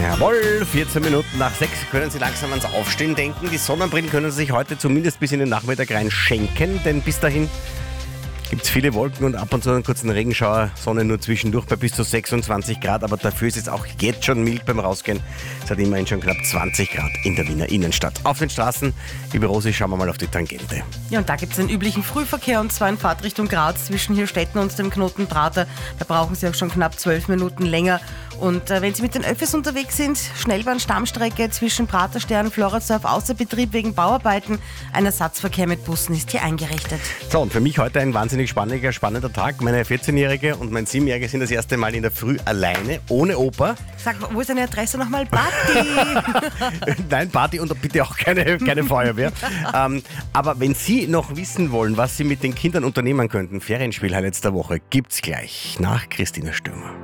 Jawohl, 14 Minuten nach 6 können Sie langsam ans Aufstehen denken. Die Sonnenbrillen können Sie sich heute zumindest bis in den Nachmittag rein schenken, denn bis dahin gibt es viele Wolken und ab und zu einen kurzen Regenschauer, Sonne nur zwischendurch bei bis zu 26 Grad, aber dafür ist es auch jetzt schon mild beim Rausgehen. Es hat immerhin schon knapp 20 Grad in der Wiener Innenstadt. Auf den Straßen, liebe Rosi, schauen wir mal auf die Tangente. Ja, und da gibt es den üblichen Frühverkehr und zwar in Fahrtrichtung Graz zwischen Hirstetten und dem Knoten Prater. Da brauchen Sie auch schon knapp 12 Minuten länger. Und wenn Sie mit den Öffis unterwegs sind, Schnellbahn-Stammstrecke zwischen Praterstern und Floridsdorf außer Betrieb wegen Bauarbeiten. Ein Ersatzverkehr mit Bussen ist hier eingerichtet. So, und für mich heute ein wahnsinnig spannender Tag. Meine 14-Jährige und mein 7-Jährige sind das erste Mal in der Früh alleine, ohne Opa. Sag, wo ist deine Adresse nochmal? Party! Nein, Party und bitte auch keine Feuerwehr. Aber wenn Sie noch wissen wollen, was Sie mit den Kindern unternehmen könnten, Ferienspiel letzter Woche, gibt's gleich nach Christina Stürmer.